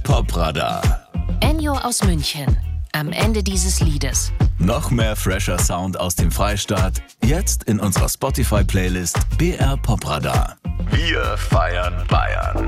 Popradar. Ennio aus München. Am Ende dieses Liedes. Noch mehr fresher Sound aus dem Freistaat. Jetzt in unserer Spotify-Playlist BR Popradar. Wir feiern Bayern.